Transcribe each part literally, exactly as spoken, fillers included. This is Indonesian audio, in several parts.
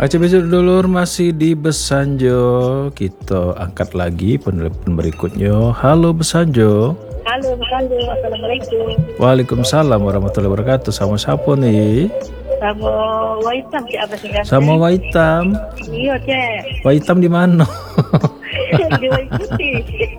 Aceh besok dulur masih di Besanjo. Kita angkat lagi penelpon berikutnya. Halo Besanjo. Halo Besanjo, assalamualaikum. Waalaikumsalam warahmatullahi wabarakatuh. Sama siapa nih? Sama Waitam Cik Abas Ingat. Sama Waitam. Iya Cik. Waitam di mana? Di Waikuti.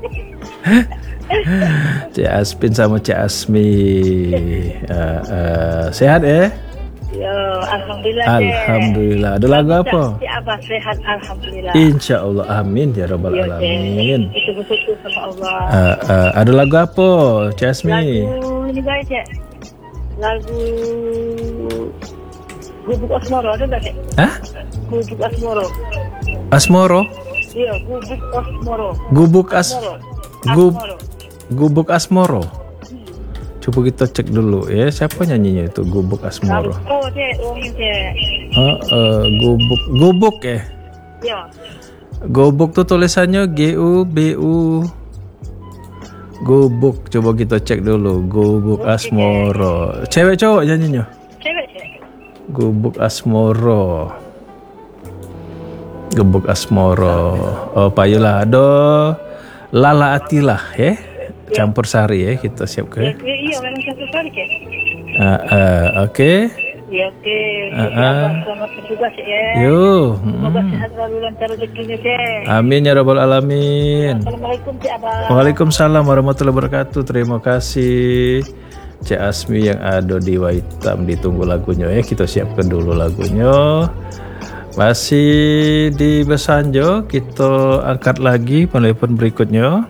Cik Aspin sama Cik Asmi. Uh, uh, sehat ya? Ya, alhamdulillah. Alhamdulillah. Ada lagu apa? Cik Abas sehat, alhamdulillah. Insya Allah, amin ya rabbal Ya, alamin. Itu bersyukur sama Allah. Uh, uh, ada lagu apa, Cik Asmi? Lagu ini baik Cik. Lagu Gubuk Asmoro ada tak Cik? Hah? Gubuk Asmoro. Asmoro? Iya, Gubuk Asmoro. Gubuk as Asmoro. Gub Asmoro. Gubuk Asmoro. Coba kita cek dulu ya, siapa nyanyinya itu Gubuk Asmoro? Oh Cik, uangin Cik. Uh, uh, gubuk Gubuk ya? Ya. Gubuk tuh tulisannya G U B U. Gubuk, coba kita cek dulu. Gubuk Asmoro. Cewek cowok nyanyinya? Cewek Cik. Gubuk Asmoro. Gubuk Asmoro. Oh, payolah do Lala Atilah ya. Campur sari ya, kita siap ke. Iya, iya memang campur sari Cik. Uh, uh, oke. Okay. Iya oke. Uh, uh. Selamat bertugas ya. Yo. Semoga Hmm. sehat selalu lancar rezekinya Cik. Amin ya rabbal alamin. Assalamualaikum Cik Abang. Waalaikumsalam warahmatullahi wabarakatuh. Terima kasih Cik Asmi yang ada di Waitam. Ditunggu lagunya ya. Kita siapkan dulu lagunya. Masih di Besanjo. Kita angkat lagi penelpon berikutnya.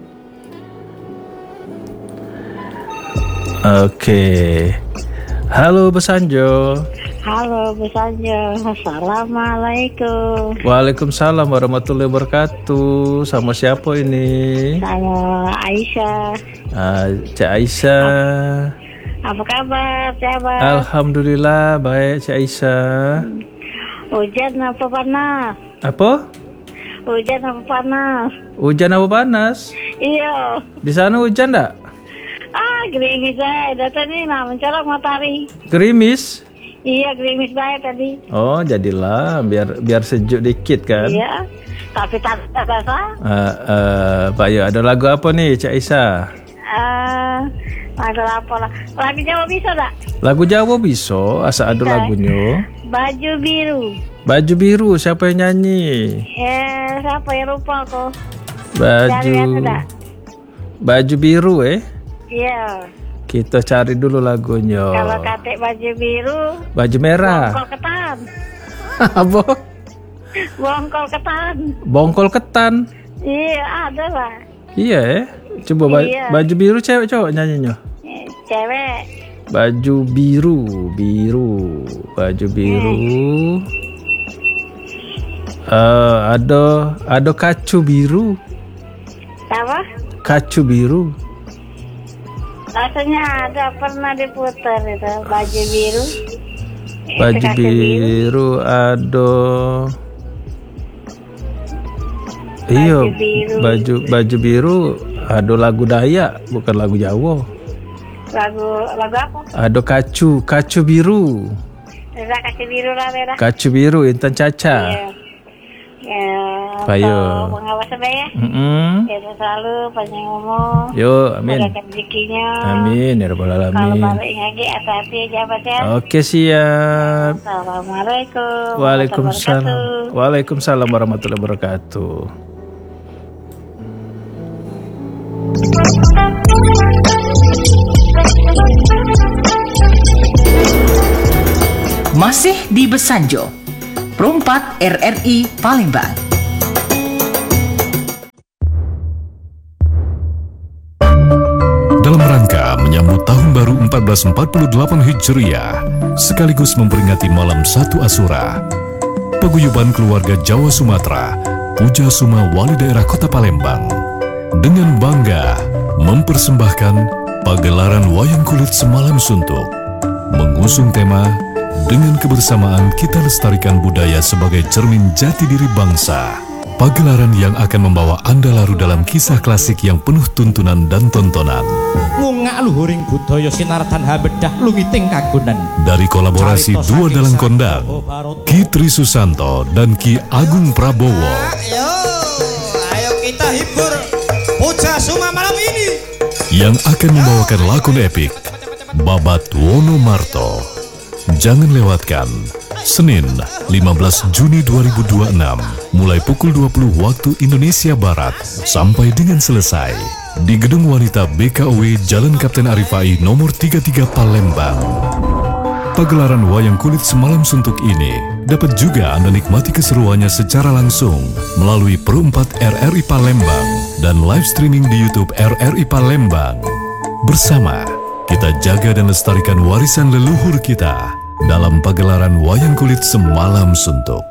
Oke. Halo Besanjo. Halo Besanjo. Assalamualaikum. Waalaikumsalam warahmatullahi wabarakatuh. Sama siapa ini? Saya Aisyah. Ah, Cik Aisyah. Apa kabar Cik Abang? Alhamdulillah baik Cik Aisyah. Hujan apa panas? Apa? Hujan apa panas? Hujan apa panas? Iya. Di sana hujan enggak? Ah, gerimis saya. Data ini nah mencolok matahari. Gerimis? Iya, gerimis banget tadi. Oh, jadilah biar biar sejuk dikit kan. Iya. Tapi tak basah. Uh, uh, Pak Yo, ada lagu apa nih Cik Aisyah? Eh, ada apa lah? Lagu Jawa bisa tak? Lagu Jawa bisa, asal ada lagunya. Baju biru. Baju biru, siapa yang nyanyi? Eh, siapa yang lupa kok? Baju Baju biru eh? Iya. Kita cari dulu lagunya. Kalau katek baju biru, baju merah. bongkol ketan. Apa? Bongkol ketan. Bongkol ketan. Iya, ada lah. Iya eh? Coba ba Iya. baju biru cewek cowok nyanyinya. Eh, cewek. Baju biru, biru, baju biru. Uh, ada ada kacu biru. Apa? Kacu biru. Rasanya ada pernah diputar itu baju biru. Baju Itu kaca biru ada. Iya, biru. baju baju biru ada lagu Dayak, bukan lagu Jawa. Lagu lagu apa? Ada kacu, kacu biru. Ada kaca biru lah merah. Kacu biru Intan Caca. Iya. Ya, Payo. pengawas saya. Mm -mm. Ya, selalu panjang umur. Yo, amin. Mudahkan rezekinya. Amin ya rabbal Kalau alamin. balik lagi hati-hati aja Pak ya. Oke, siap. Assalamualaikum. Waalaikumsalam. Waalaikumsalam warahmatullahi wabarakatuh. Masih di Besanjo, Perumpat R R I Palembang. Dalam rangka menyambut tahun baru seribu empat ratus empat puluh delapan Hijriah, sekaligus memperingati malam satu Asyura, paguyuban keluarga Jawa Sumatera, Puja Suma Wali Daerah Kota Palembang, dengan bangga mempersembahkan pagelaran wayang kulit Semalam Suntuk, mengusung tema dengan kebersamaan kita lestarikan budaya sebagai cermin jati diri bangsa. Pagelaran yang akan membawa Anda larut dalam kisah klasik yang penuh tuntunan dan tontonan. Ngungak luhuring budaya sinartan habedah lumiting kagunan. Dari kolaborasi Carita dua saking dalang Sang kondang, Prabu Barata. Ki Tri Susanto dan Ki Agung Prabowo, Ayo, ayo kita hibur Puja Suma malam ini. yang akan membawakan lakon epik Babat Wonomarto. Jangan lewatkan Senin lima belas Juni dua ribu dua puluh enam mulai pukul dua puluh waktu Indonesia Barat sampai dengan selesai di Gedung Wanita B K O W Jalan Kapten Arifai nomor tiga puluh tiga Palembang. Pagelaran wayang kulit semalam suntuk ini dapat juga Anda nikmati keseruannya secara langsung melalui Pro empat R R I Palembang dan live streaming di YouTube R R I Palembang. Bersama, kita jaga dan lestarikan warisan leluhur kita dalam pagelaran wayang kulit semalam suntuk.